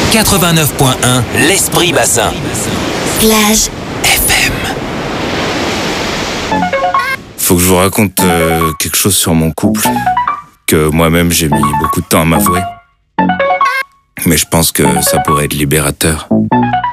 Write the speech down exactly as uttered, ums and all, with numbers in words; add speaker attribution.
Speaker 1: quatre-vingt-neuf point un, l'Esprit Bassin.
Speaker 2: Plage
Speaker 1: F M.
Speaker 3: Faut que je vous raconte euh, quelque chose sur mon couple, que moi-même j'ai mis beaucoup de temps à m'avouer. Mais je pense que ça pourrait être libérateur.